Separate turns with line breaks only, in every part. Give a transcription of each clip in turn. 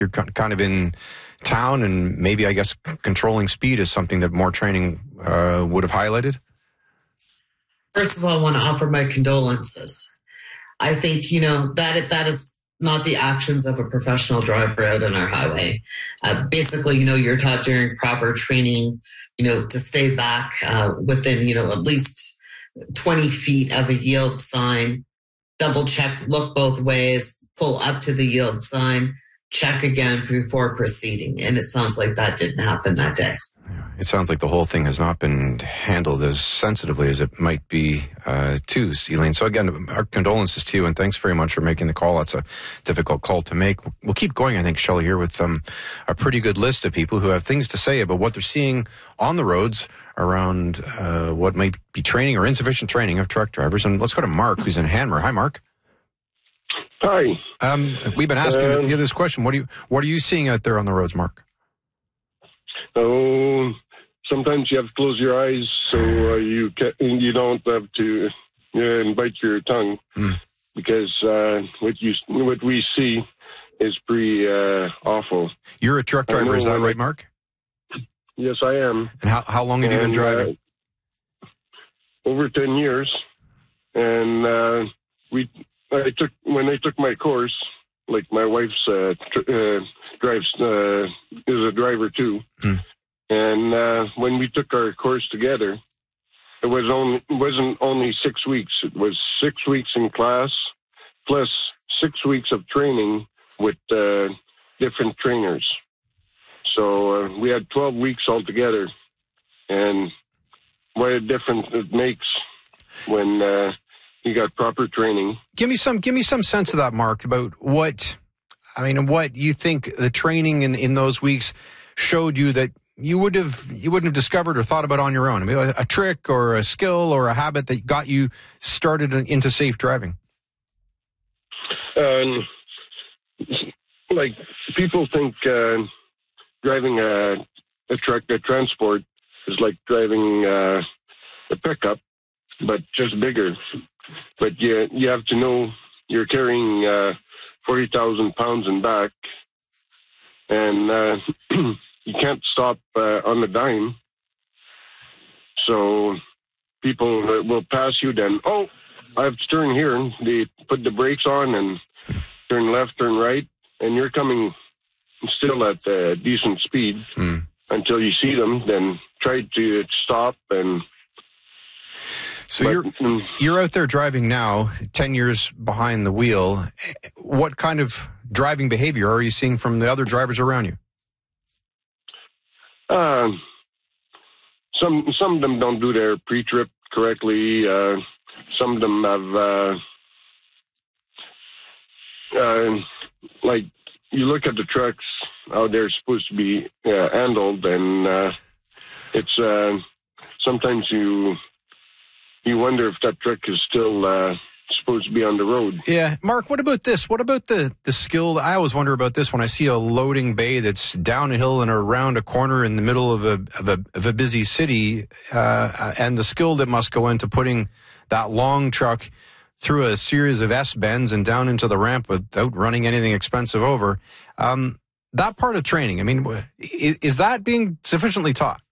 you're kind of in town, and maybe, I guess, controlling speed is something that more training would have highlighted?
First of all, I want to offer my condolences. I think, that is not the actions of a professional driver out on our highway. Basically, you're taught during proper training, to stay back within, at least 20 feet of a yield sign, double check, look both ways, pull up to the yield sign, check again before proceeding. And it sounds like that didn't happen that day.
It sounds like the whole thing has not been handled as sensitively as it might be too, Elaine. So again, our condolences to you, and thanks very much for making the call. That's a difficult call to make. We'll keep going, I think, Shelley, here with a pretty good list of people who have things to say about what they're seeing on the roads around what might be training or insufficient training of truck drivers. And let's go to Mark, who's in Hanmer. Hi, Mark.
Hi.
We've been asking you this question. What are you seeing out there on the roads, Mark?
Oh, sometimes you have to close your eyes so you don't have to bite your tongue, because what we see is pretty awful.
You're a truck driver, is that right, Mark?
Yes, I am.
And how long have you been driving?
Over 10 years, and when I took my course, like my wife's drives is a driver too, and when we took our course together, it wasn't only 6 weeks. It was 6 weeks in class, plus 6 weeks of training with different trainers. So we had 12 weeks altogether, and what a difference it makes when you got proper training. Give me
some sense of that, Mark, about what you think the training in those weeks showed you that you wouldn't have discovered or thought about on your own. I mean, a trick or a skill or a habit that got you started into safe driving.
Like people think driving a truck, a transport, is like driving a pickup, but just bigger. But you have to know you're carrying 40,000 pounds in back, and you can't stop on the dime. So people will pass you, then, oh, I have to turn here. And they put the brakes on and turn left, turn right, and you're coming still at decent speed until you see them, then try to stop. And
so you're out there driving now, 10 years behind the wheel. What kind of driving behavior are you seeing from the other drivers around you?
Some of them don't do their pre-trip correctly. Some of them have, like, you look at the trucks, how they're supposed to be handled, and it's sometimes you wonder if that truck is still supposed to be on the road.
Yeah. Mark, what about this? What about the skill? I always wonder about this when I see a loading bay that's down a hill and around a corner in the middle of a busy city, and the skill that must go into putting that long truck through a series of S-bends and down into the ramp without running anything expensive over. That part of training, I mean, is that being sufficiently taught?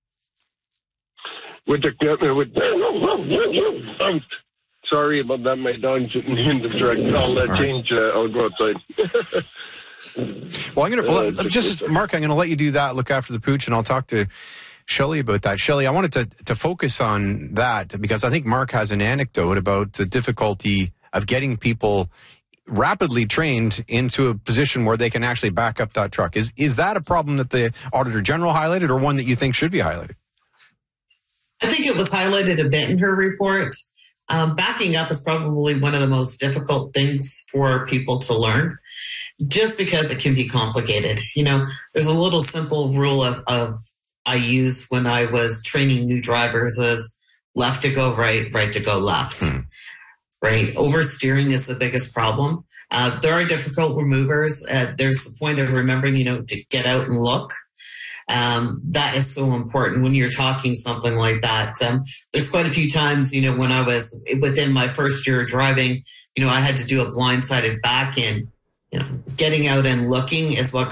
Sorry about that. My dog's in the truck. I'll change. I'll go outside.
Well, Mark, I'm going to let you do that. Look after the pooch, and I'll talk to Shelley about that. Shelley, I wanted to focus on that because I think Mark has an anecdote about the difficulty of getting people rapidly trained into a position where they can actually back up that truck. Is that a problem that the Auditor General highlighted, or one that you think should be highlighted?
I think it was highlighted a bit in her report. Backing up is probably one of the most difficult things for people to learn, just because it can be complicated. There's a little simple rule of I used when I was training new drivers is left to go right, right to go left. Right? Oversteering is the biggest problem. There are difficult removers. There's the point of remembering, to get out and look. That is so important when you're talking something like that. There's quite a few times, when I was within my first year of driving, I had to do a blindsided back in. Getting out and looking is what